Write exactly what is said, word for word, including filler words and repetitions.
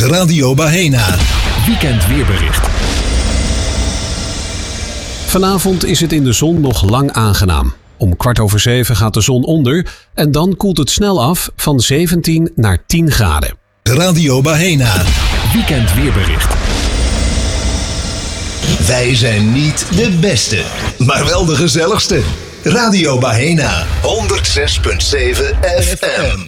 Radio Bahena. Weekend weerbericht. Vanavond is het in de zon nog lang aangenaam. Om kwart over zeven gaat de zon onder en dan koelt het snel af van zeventien naar tien graden. Radio Bahena. Weekend weerbericht. Wij zijn niet de beste, maar wel de gezelligste. Radio Bahena, honderd zes komma zeven F M.